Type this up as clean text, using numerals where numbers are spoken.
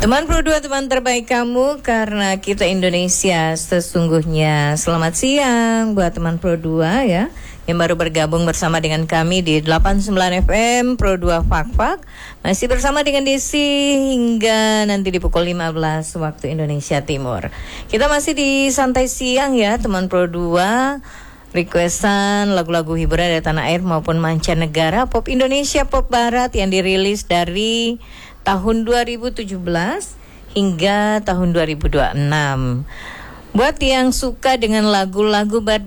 Teman Pro 2, teman terbaik kamu, karena kita Indonesia sesungguhnya. Selamat siang buat teman Pro 2 ya, yang baru bergabung bersama dengan kami di 89 FM Pro 2 Fak-Fak. Masih bersama dengan Desi hingga nanti di pukul 15 waktu Indonesia Timur. Kita masih di santai siang ya teman Pro 2. Requestan lagu-lagu hiburan dari tanah air maupun mancanegara, pop Indonesia, pop barat yang dirilis dari tahun 2017 hingga tahun 2026. Buat yang suka dengan lagu-lagu